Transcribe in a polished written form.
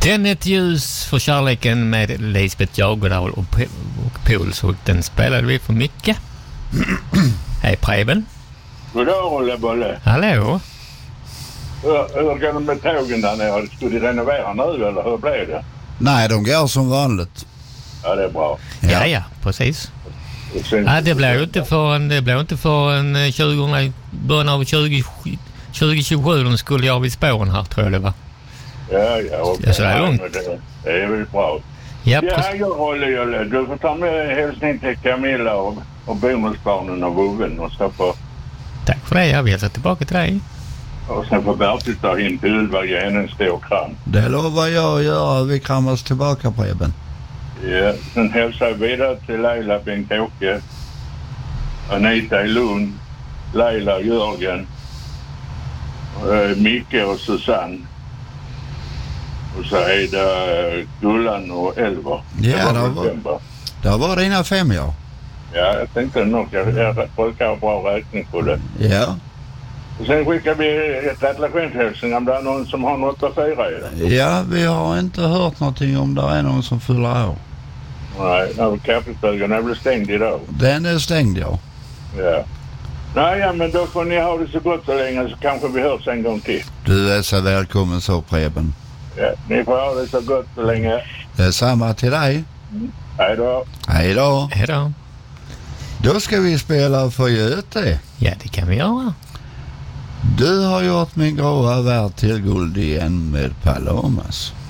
Den är ett ljus för kärleken med Lisbeth Jagerdal och Pålshult. Den spelade vi för mycket. Hej Preben. Goddag Olle Bolle. Hallå. Hur går det med tågen där nere? Skulle de renovera nu eller hur blev det? Nej, de går som vanligt. Ja, det är bra. Ja, precis. Ja, det blir inte för en 20 början av 2027 de skulle jag vid spåren här, tror jag det var. Ja, okej. Så det är långt. Det är väl bra. Ja, Olle, du får ta med hälsning till Camilla och bonusbarnen och vovven och så får... Tack för det, jag vill ta tillbaka till dig. Och sen får Bertil ta in till Ulva och ge henne en stor kram. Det lovar jag att göra. Vi kramas tillbaka, Preben. Ja, sen hälsar jag vidare till Leila, Bengt-Åke, Anita i Lund, Leila, Jörgen, Micke och Susanne. Och så är det Gullan och Elva. Ja, det var dina 5, ja. Ja, jag tänkte nog. Jag brukar ha bra räkning på det. Ja. Och sen skickar vi ett gratulationshälsning om det är någon som har något att fira i det. Ja, vi har inte hört någonting om det är någon som fyller år. Nej, kaffestugan är väl stängd idag. Den är stängd, ja. Ja. Nej, ja, men då får ni ha det så gott så länge så kanske vi hörs en gång till. Du är så välkommen så, Preben. Ja, ni får ha det så gott så länge. Det är samma till dig. Hej då. Hej då. Hej då. Då ska vi spela för Göte. Ja, det kan vi göra. Du har gjort min gråa värld till guld igen med Palomas.